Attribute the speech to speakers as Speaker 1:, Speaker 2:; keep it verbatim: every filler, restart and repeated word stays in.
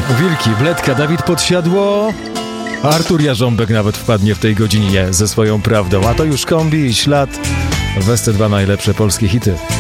Speaker 1: Wilki, Bledka, Dawid Podsiadło. Artur Jarząbek nawet wpadnie w tej godzinie ze swoją prawdą. A to już Kombi i Ślad. Weste dwa najlepsze polskie hity.